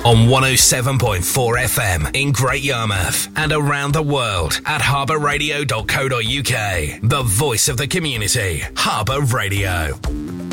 on 107.4 FM in Great Yarmouth and around the world at harbourradio.co.uk. The voice of the community, Harbour Radio.